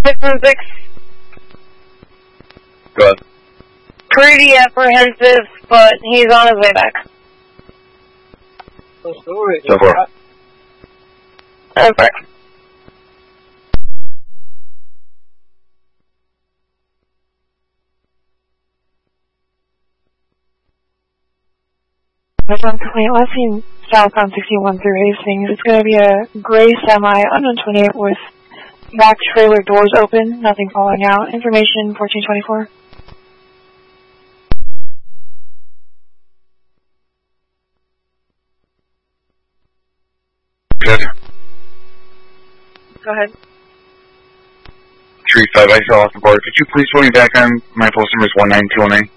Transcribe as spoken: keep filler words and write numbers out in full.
six one six. Go ahead. Pretty apprehensive, but he's on his way back. So far. So far. That's right. That's on complaint. Last seen southbound sixty-one through Hastings. It's going to be a gray semi, unknown twenty-eight with back trailer doors open, nothing falling out. Information fourteen twenty-four. Good. Go ahead. three five, I saw off the board. Could you please put me back on my post number is one nine two one nine?